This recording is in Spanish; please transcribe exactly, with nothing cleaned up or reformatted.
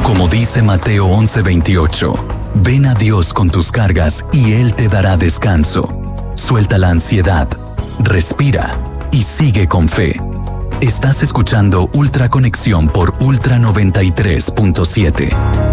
Como dice Mateo once veintiocho, ven a Dios con tus cargas y Él te dará descanso. Suelta la ansiedad, respira y sigue con fe. Estás escuchando Ultra Conexión por Ultra noventa y tres punto siete.